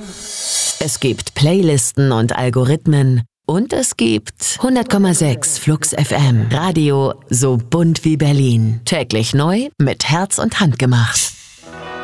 Es gibt Playlisten und Algorithmen und es gibt 100,6 Flux FM. Radio so bunt wie Berlin. Täglich neu mit Herz und Hand gemacht.